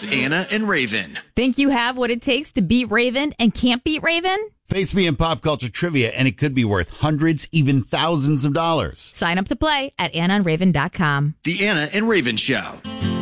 Anna and Raven. Think you have what it takes to beat Raven and can't beat Raven? Face me in pop culture trivia, and it could be worth hundreds, even thousands of dollars. Sign up to play at AnnaandRaven.com. The Anna and Raven Show.